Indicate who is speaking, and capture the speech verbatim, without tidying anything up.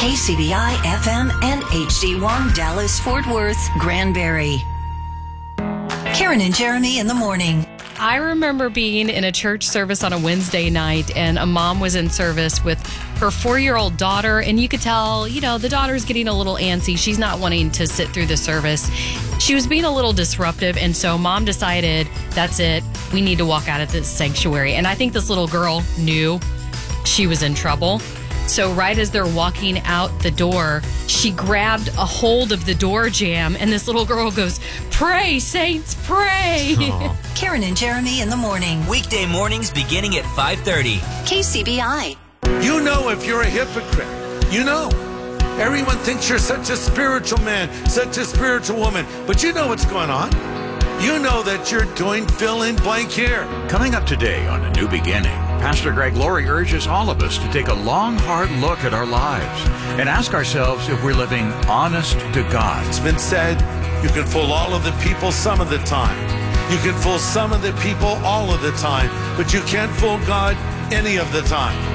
Speaker 1: K C B I F M and H D one Dallas, Fort Worth, Granbury. Karen and Jeremy in the morning.
Speaker 2: I remember being in a church service on a Wednesday night, and a mom was in service with her four-year-old daughter, and you could tell, you know, the daughter's getting a little antsy. She's not wanting to sit through the service. She was being a little disruptive, and so mom decided, that's it, we need to walk out of this sanctuary. And I think this little girl knew she was in trouble. So right as they're walking out the door, she grabbed a hold of the door jamb, and this little girl goes, "Pray, saints, pray."
Speaker 3: Aww.
Speaker 1: Karen and Jeremy in the morning.
Speaker 4: Weekday mornings beginning at five thirty.
Speaker 1: K C B I.
Speaker 3: You know if you're a hypocrite. You know. Everyone thinks you're such a spiritual man, such a spiritual woman, but you know what's going on. You know that you're doing fill in blank here.
Speaker 5: Coming up today on A New Beginning, Pastor Greg Laurie urges all of us to take a long, hard look at our lives and ask ourselves if we're living honest to God.
Speaker 3: It's been said, you can fool all of the people some of the time. You can fool some of the people all of the time, but you can't fool God any of the time.